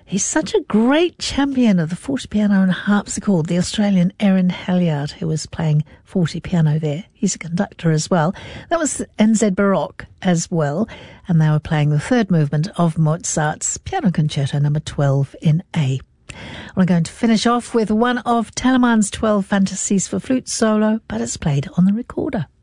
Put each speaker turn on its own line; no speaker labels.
He's such a great champion of the forte piano and harpsichord, the Australian Erin Halliard, who was playing forte piano there. He's a conductor as well. That was NZ Baroque as well, and they were playing the third movement of Mozart's Piano Concerto number 12 in A. I'm going to finish off with one of Telemann's 12 Fantasies for flute solo, but it's played on the recorder.